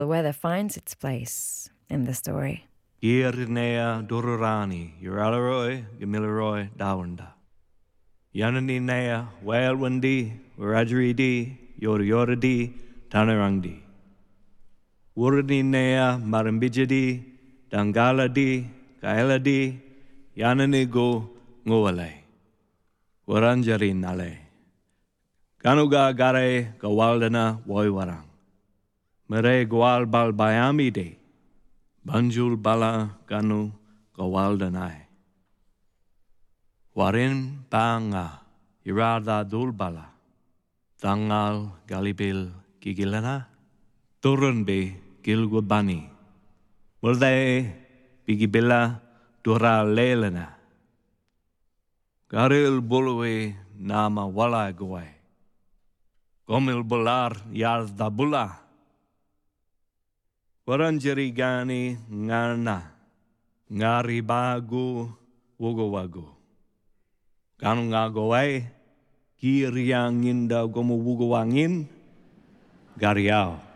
The weather finds its place in the story. Iernea Dororani, Uralaroi, Gamilaroi, Dawanda. Yananinea, Whalewandi, Urajridi, Yordi, Tanarangdi. Wuradinea, Marambijadi, Dangaladi, Kaeladi, Yananigo, Ngoale. Waranjari Nale. Ganuga Gare, Gawaldana, Woiwarang. Mere Gwal Balbayami de. Banjul Bala Ganu Gawaldanai. Warin Banga Irada Dulbala. Tangal Galibil Gigilana. Turunbe Gilgubani. Mulde Bigibilla Dura Lelana. Garil Bulwe Nama Wala Goy. Gomil Bular Yarda Bula. Waranjari gani ngana, ngari bagu wugo. Kanu ngagowai, kiri yang inda gomu wugo wangin, gariau.